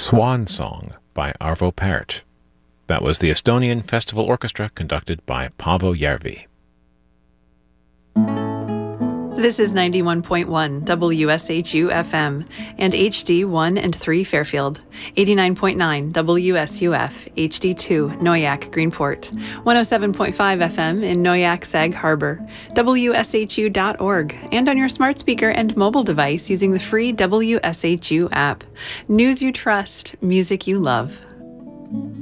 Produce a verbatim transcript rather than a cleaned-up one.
Swan Song by Arvo Pärt. That was the Estonian Festival Orchestra conducted by Paavo Järvi. This is ninety-one point one W S H U F M and H D one and three Fairfield, eighty-nine point nine W S U F, H D two Noyak Greenport, one oh seven point five F M in Noyak Sag Harbor, W S H U dot org, and on your smart speaker and mobile device using the free W S H U app. News you trust, music you love.